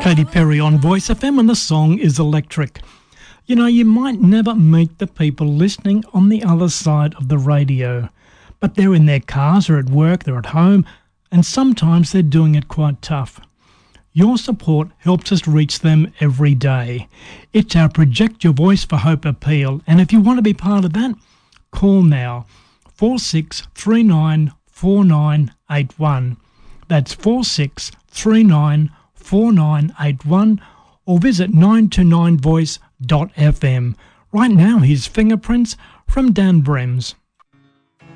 Katy Perry on Voice FM, and the song is Electric. You know, you might never meet the people listening on the other side of the radio, but they're in their cars or at work, they're at home, and sometimes they're doing it quite tough. Your support helps us reach them every day. It's our Project Your Voice for Hope appeal, and if you want to be part of that, call now, 46394981. That's 46394981, or visit 929voice.fm. Right now, here's Fingerprints from Dan Brems.